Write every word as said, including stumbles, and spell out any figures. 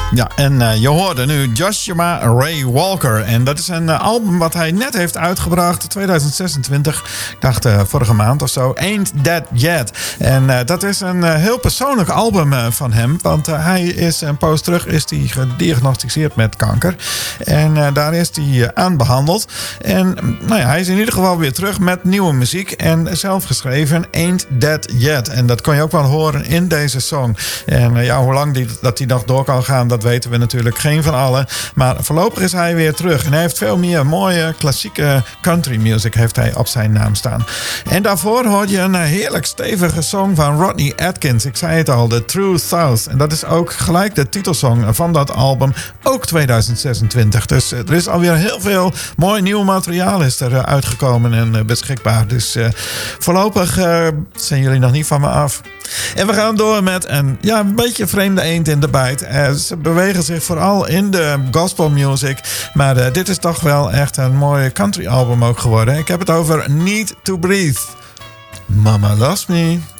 Ja, en uh, je hoorde nu Joshua Ray Walker. En dat is een uh, album wat hij net heeft uitgebracht, tweeduizend zesentwintig. Ik dacht uh, vorige maand of zo. Ain't That Yet. En uh, dat is een uh, heel persoonlijk album uh, van hem. Want uh, hij is een poos terug is hij gediagnosticeerd met kanker. En uh, daar is hij uh, aan behandeld. En nou ja, hij is in ieder geval weer terug met nieuwe muziek. En zelf geschreven Ain't That Yet. En dat kon je ook wel horen in deze song. En uh, ja, hoe lang die, dat hij nog door kan gaan, dat weten we natuurlijk geen van allen. Maar voorlopig is hij weer terug. En hij heeft veel meer mooie klassieke country music heeft hij op zijn naam staan. En daarvoor hoor je een heerlijk stevige song van Rodney Atkins. Ik zei het al, The True South. En dat is ook gelijk de titelsong van dat album. Ook tweeduizend zesentwintig. Dus er is alweer heel veel mooi nieuw materiaal is er uitgekomen en beschikbaar. Dus uh, voorlopig uh, zijn jullie nog niet van me af. En we gaan door met een, ja, een beetje vreemde eend in de bijt. Uh, ze bewegen zich vooral in de gospel music. Maar uh, dit is toch wel echt een mooi country album ook geworden. Ik heb het over Need to Breathe. Mama Loves Me.